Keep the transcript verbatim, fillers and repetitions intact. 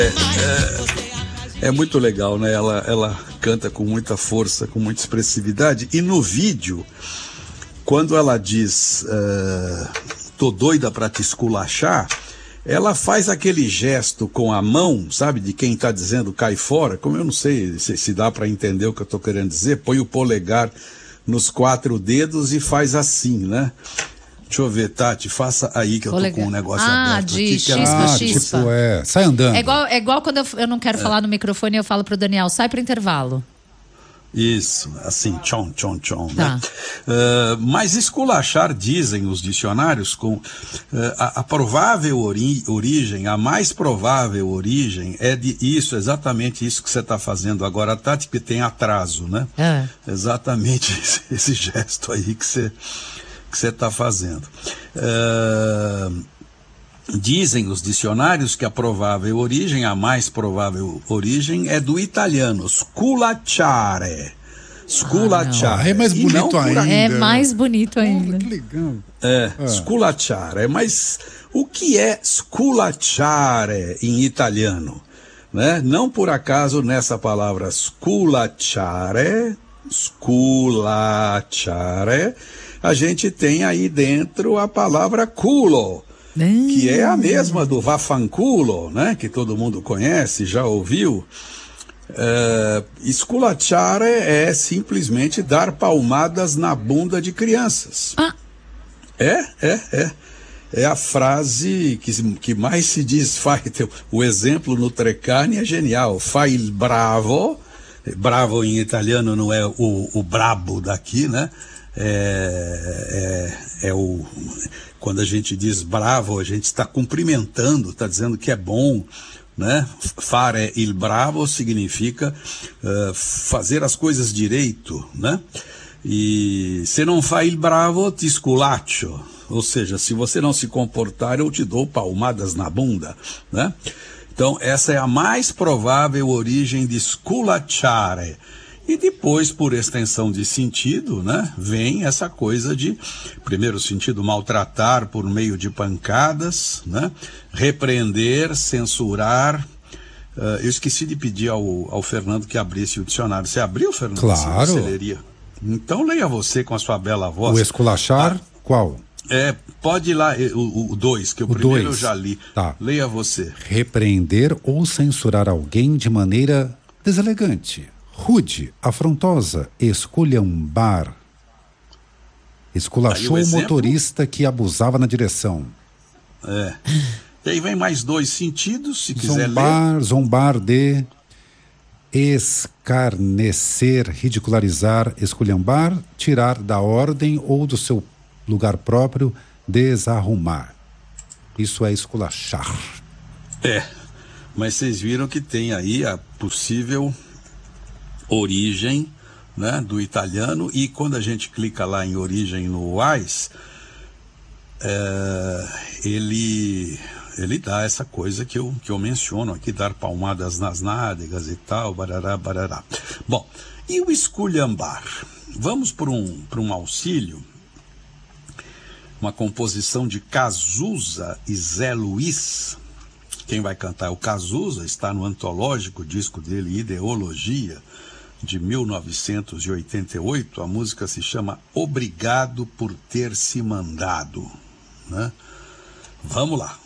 É, é muito legal, né? Ela, ela canta com muita força, com muita expressividade. E no vídeo, quando ela diz uh, tô doida pra te esculachar, ela faz aquele gesto com a mão, sabe, de quem tá dizendo cai fora. Como eu não sei se, se dá para entender o que eu tô querendo dizer, põe o polegar nos quatro dedos e faz assim, né? Deixa eu ver, Tati, faça aí que eu tô com um negócio ah, aberto de aqui. Chispa, Que ah, chispa. Tipo, é, sai andando. É igual, é igual quando eu, eu não quero é. falar no microfone e eu falo pro Daniel, sai pro intervalo. Isso, assim, tchon, tchon, tchon, tá. né? Uh, mas esculachar, dizem os dicionários, com uh, a, a provável ori origem, a mais provável origem é de isso, exatamente isso que você está fazendo agora, Tati, que tem atraso, né? É. Exatamente esse, esse gesto aí que você que você está fazendo. Uh, Dizem os dicionários que a provável origem, a mais provável origem, é do italiano, sculacciare. Sculacciare. Ah, é mais bonito ainda. É mais bonito ainda. Oh, que legal. É, é. Sculacciare. Mas o que é sculacciare em italiano? Né? Não por acaso nessa palavra sculacciare, sculacciare, a gente tem aí dentro a palavra culo, que é a mesma do vaffanculo, né? Que todo mundo conhece, já ouviu. Uh, esculachare é simplesmente dar palmadas na bunda de crianças. Ah. É, é, é. É a frase que, que mais se diz, faz, o exemplo no Treccani é genial. Fai il bravo, bravo em italiano não é o, o brabo daqui, né? É, é, é o... Quando a gente diz bravo, a gente está cumprimentando, está dizendo que é bom, né? Fare il bravo significa uh, fazer as coisas direito, né? E se não faz il bravo, ti sculaccio. Ou seja, se você não se comportar, eu te dou palmadas na bunda, né? Então, essa é a mais provável origem de sculacciare. E depois, por extensão de sentido, né, vem essa coisa de, primeiro sentido, maltratar por meio de pancadas, né, repreender, censurar. Uh, eu esqueci de pedir ao, ao Fernando que abrisse o dicionário. Você abriu, Fernando? Claro. Você leria? Então leia você com a sua bela voz. O esculachar, ah, qual? É, pode ir lá, o dois, que o, o primeiro dois. Eu já li. Tá. Leia você. Repreender ou censurar alguém de maneira deselegante, rude, afrontosa, esculhambar. Esculachou o, o motorista que abusava na direção. É. E aí vem mais dois sentidos, se quiser zombar, ler. Zombar de escarnecer, ridicularizar, esculhambar, tirar da ordem ou do seu lugar próprio, desarrumar. Isso é esculachar. É, mas vocês viram que tem aí a possível origem, né, do italiano, e quando a gente clica lá em origem no Wise, é, ele, ele dá essa coisa que eu, que eu menciono aqui, dar palmadas nas nádegas e tal, barará, barará. Bom, e o esculhambar? Vamos para um, para um auxílio, uma composição de Cazuza e Zé Luiz. Quem vai cantar é o Cazuza, está no antológico disco dele, Ideologia, de mil novecentos e oitenta e oito. A música se chama Obrigado por Ter Se Mandado, né? Vamos lá.